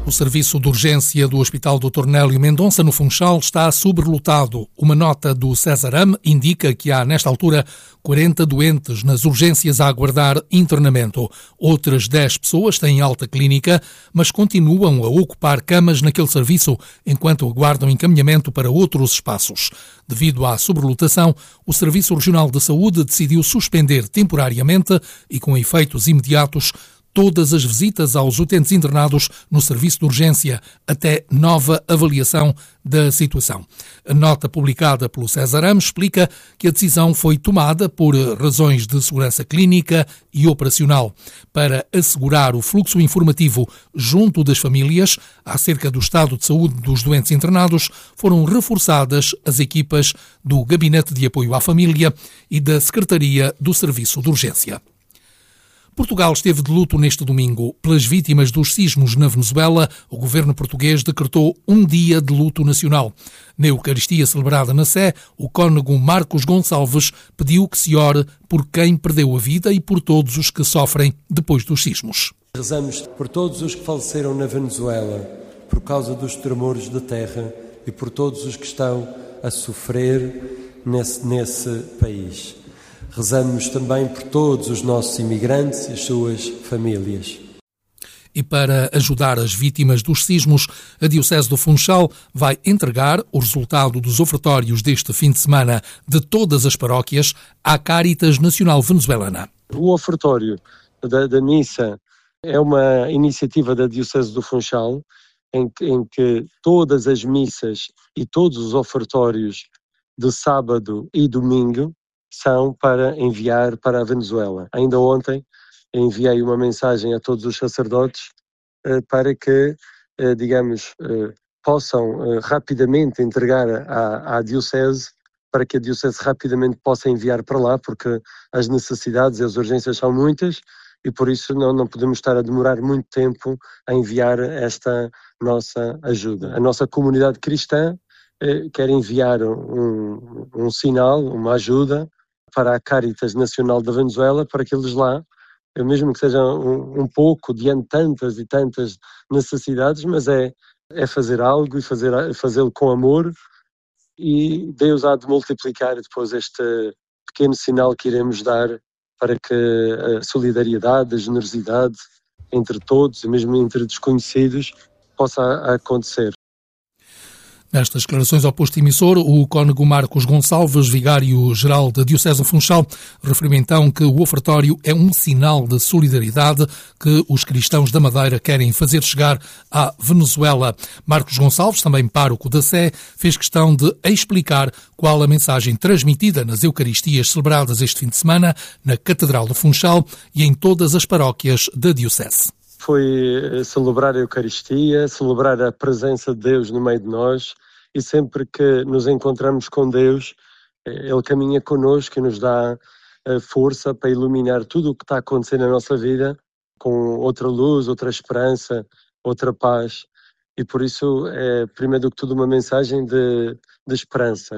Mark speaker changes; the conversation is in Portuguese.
Speaker 1: O serviço de urgência do Hospital Dr. Nélio Mendonça, no Funchal, está sobrelotado. Uma nota do Cesaram indica que há, nesta altura, 40 doentes nas urgências a aguardar internamento. Outras 10 pessoas têm alta clínica, mas continuam a ocupar camas naquele serviço enquanto aguardam encaminhamento para outros espaços. Devido à sobrelotação, o Serviço Regional de Saúde decidiu suspender temporariamente e com efeitos imediatos todas as visitas aos utentes internados no serviço de urgência, até nova avaliação da situação. A nota publicada pelo Cesaram explica que a decisão foi tomada por razões de segurança clínica e operacional. Para assegurar o fluxo informativo junto das famílias acerca do estado de saúde dos doentes internados, foram reforçadas as equipas do Gabinete de Apoio à Família e da Secretaria do Serviço de Urgência. Portugal esteve de luto neste domingo. Pelas vítimas dos sismos na Venezuela, o governo português decretou um dia de luto nacional. Na Eucaristia celebrada na Sé, o cônego Marcos Gonçalves pediu que se ore por quem perdeu a vida e por todos os que sofrem depois dos sismos.
Speaker 2: Rezamos por todos os que faleceram na Venezuela por causa dos tremores de terra e por todos os que estão a sofrer nesse país. Rezamos também por todos os nossos imigrantes e as suas famílias.
Speaker 1: E para ajudar as vítimas dos sismos, a Diocese do Funchal vai entregar o resultado dos ofertórios deste fim de semana de todas as paróquias à Cáritas Nacional Venezuelana.
Speaker 2: O ofertório da missa é uma iniciativa da Diocese do Funchal em que todas as missas e todos os ofertórios de sábado e domingo são para enviar para a Venezuela. Ainda ontem enviei uma mensagem a todos os sacerdotes para que, possam rapidamente entregar à Diocese, para que a Diocese rapidamente possa enviar para lá, porque as necessidades e as urgências são muitas e por isso não podemos estar a demorar muito tempo a enviar esta nossa ajuda. A nossa comunidade cristã quer enviar um sinal, uma ajuda, para a Cáritas Nacional da Venezuela, para que eles lá, mesmo que seja um pouco, diante de tantas e tantas necessidades, mas é fazer algo e fazê-lo com amor, e Deus há de multiplicar depois este pequeno sinal que iremos dar para que a solidariedade, a generosidade entre todos, e mesmo entre desconhecidos, possa acontecer.
Speaker 1: Nestas declarações ao posto emissor, o cônego Marcos Gonçalves, vigário-geral da Diocese do Funchal, referiu então que o ofertório é um sinal de solidariedade que os cristãos da Madeira querem fazer chegar à Venezuela. Marcos Gonçalves, também pároco da Sé, fez questão de explicar qual a mensagem transmitida nas Eucaristias celebradas este fim de semana na Catedral do Funchal e em todas as paróquias da Diocese.
Speaker 2: Foi celebrar a Eucaristia, celebrar a presença de Deus no meio de nós, e sempre que nos encontramos com Deus, Ele caminha connosco e nos dá força para iluminar tudo o que está a acontecer na nossa vida com outra luz, outra esperança, outra paz. E por isso é, primeiro do que tudo, uma mensagem de esperança.